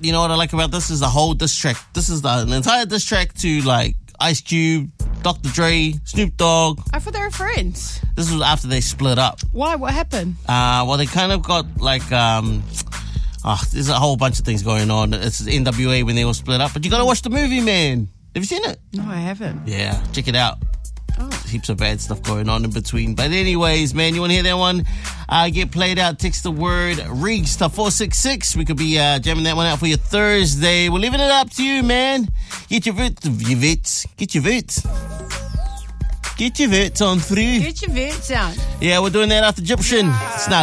you know what I like about this is the whole diss track. This is an entire diss track to like Ice Cube, Dr. Dre, Snoop Dogg. I thought they were friends. This was after they split up. Why? What happened? Well, they kind of got like there's a whole bunch of things going on. It's NWA when they all split up. But you got to watch the movie, man. Have you seen it? No, I haven't. Yeah, check it out. Oh. Heaps of bad stuff going on in between. But anyways, man, you want to hear that one? Get played out. Text the word RIGS to 466. We could be jamming that one out for your Thursday. We're leaving it up to you, man. Get your votes. Get your votes. Get your votes on through. Get your votes out. Yeah, we're doing that after Egyptian. It's not